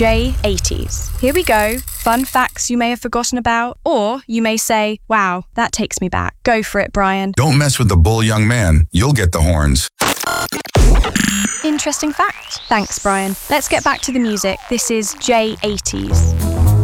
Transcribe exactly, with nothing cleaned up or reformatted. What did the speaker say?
J eighties. Here we go. Fun facts you may have forgotten about, or you may say, wow, that takes me back. Go for it, Brian. Don't mess with the bull, young man. You'll get the horns. Interesting fact. Thanks, Brian. Let's get back to the music. This is J eighties.